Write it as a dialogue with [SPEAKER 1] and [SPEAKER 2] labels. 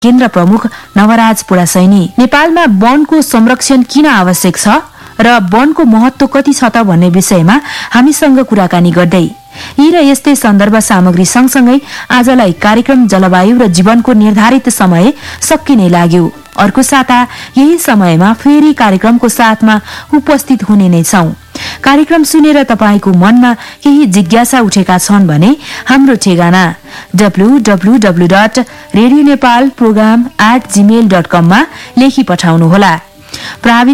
[SPEAKER 1] केन्द्र प्रमुख नवराज पुडासैनी। नेपालमा वनको संरक्षण किन आवश्यक छ र वनको महत्व कति छ त भन्ने विषयमा हामीसँग कुराकानी गर्दै यी र यस्तै सन्दर्भ सामग्री सँगसँगै आजलाई कार्यक्रम जलवायु र जीवनको निर्धारित समय सकिने लाग्यो। अर्को साता यही समयमा फेरि कार्यक्रमको साथमा उपस्थित हुने नै छौं। कार्यक्रम सुनेर तपाईको मनमा केही जिज्ञासा उठेका छन् भने हाम्रो ठेगाना www.radionepalprogram@gmail.com मा लेखी पठाउनुहोला।